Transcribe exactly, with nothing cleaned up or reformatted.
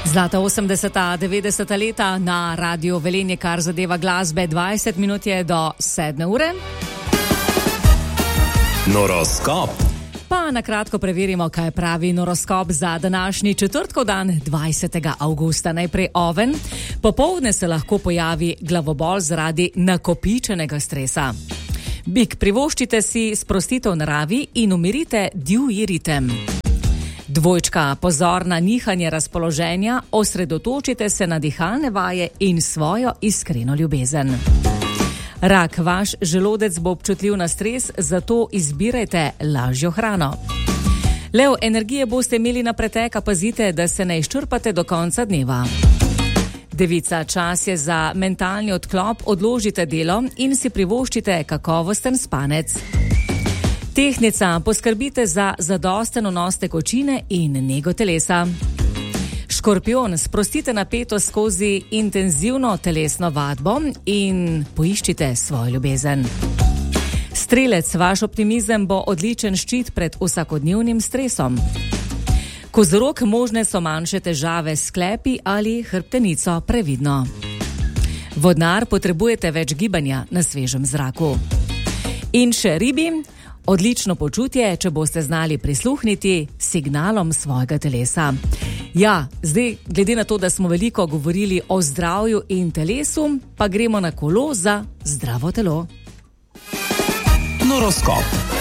Zlata osemdeseta, devetdeseta leta na Radiu Velenje, kar zadeva glasbe, dvajset minut je do sedme ure. Noroskop. Pa na kratko preverimo, kaj pravi noroskop za današnji četrtkov dan, dvajsetega avgusta. Najprej Oven. Popoldne se lahko pojavi glavobol zaradi nakopičenega stresa. Bik, privoščite si sprostitev naravi in umirite divji ritem. Dvojčka, pozor na nihanje razpoloženja, osredotočite se na dihalne vaje in svojo iskreno ljubezen. Rak, vaš želodec bo občutljiv na stres, zato izbirajte lažjo hrano. Lev, energije boste imeli na pretek, a pazite, da se ne izčrpate do konca dneva. Devica, čas je za mentalni odklop, odložite delo in si privoščite kakovosten spanec. Tehnica, poskrbite za zadosten vnos tekočine in nego telesa. Škorpion, sprostite napetost skozi intenzivno telesno vadbo in poiščite svojo ljubezen. Strelec, vaš optimizem bo odličen ščit pred vsakodnevnim stresom. Kozorog, možne so manjše težave s sklepi ali hrbtenico, previdno. Vodnar, potrebujete več gibanja na svežem zraku. In še Ribi, odlično počutje, če boste znali prisluhniti signalom svojega telesa. Ja, zdaj, glede na to, da smo veliko govorili o zdravju in telesu, pa gremo na kolo za zdravo telo. Noroskop.